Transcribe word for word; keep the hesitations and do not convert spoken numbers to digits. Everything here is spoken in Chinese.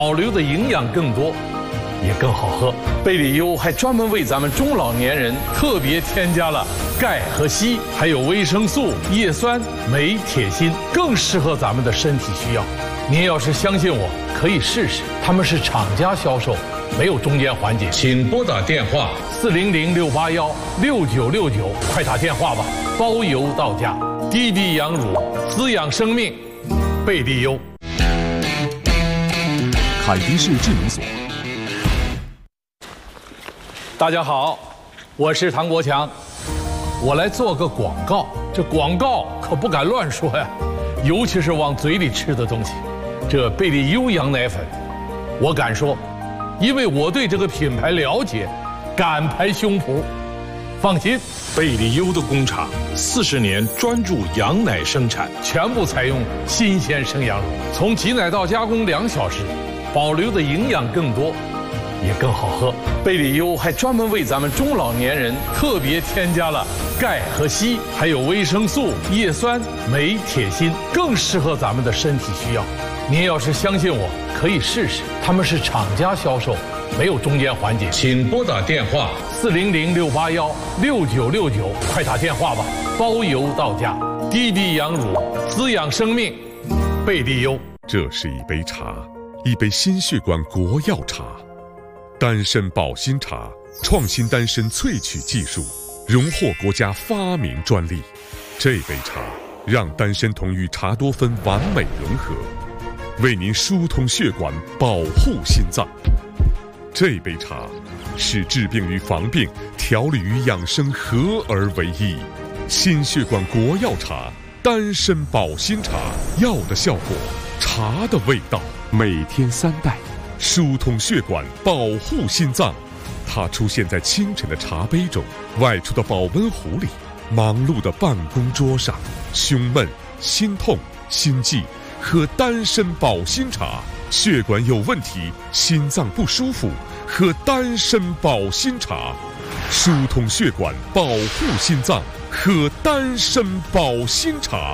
保留的营养更多，也更好喝。贝里优还专门为咱们中老年人特别添加了钙和硒，还有维生素、叶酸、镁、铁、锌，更适合咱们的身体需要。您要是相信我，可以试试。他们是厂家销售，没有中间环节。请拨打电话四零零六八幺六九六九，快打电话吧，包邮到家。滴滴羊乳，滋养生命，贝利优。 凯迪士智能锁。 大家好，我是唐国强，我来做个广告。这广告可不敢乱说呀，尤其是往嘴里吃的东西。这贝利优羊奶粉，我敢说，因为我对这个品牌了解，敢拍胸脯。放心，贝利优的工厂四十年专注羊奶生产，全部采用新鲜生羊乳，从挤奶到加工两小时，保留的营养更多，也更好喝。贝里优还专门为咱们中老年人特别添加了钙和硒，还有维生素、叶酸、镁、铁、锌，更适合咱们的身体需要。您要是相信我，可以试试。他们是厂家销售，没有中间环节。请拨打电话四零零六八幺六九六九，快打电话吧，包邮到家。滴滴羊乳，滋养生命，贝利优。 这是一杯茶，一杯心血管国药茶，丹参保心茶，创新丹参萃取技术，荣获国家发明专利。这杯茶让丹参酮与茶多酚完美融合，为您疏通血管，保护心脏。这杯茶是治病与防病、调理与养生合而为一。心血管国药茶，丹参保心茶，药的效果，茶的味道。每天三袋，疏通血管，保护心脏。它出现在清晨的茶杯中，外出的保温壶里，忙碌的办公桌上。胸闷、心痛、心悸，喝丹参保心茶。血管有问题，心脏不舒服，喝丹参保心茶。疏通血管，保护心脏，喝丹参保心茶。